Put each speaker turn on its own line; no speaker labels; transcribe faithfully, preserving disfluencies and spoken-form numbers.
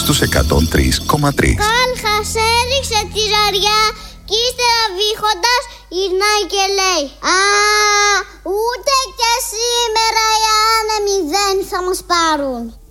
στους εκατόν τρία κόμμα τρία.
Κάλχας έριξε τη ζαριά και ύστερα βήχοντας γυρνάει και λέει: Α, ούτε και σήμερα οι άνεμοι δεν θα μας πάρουν.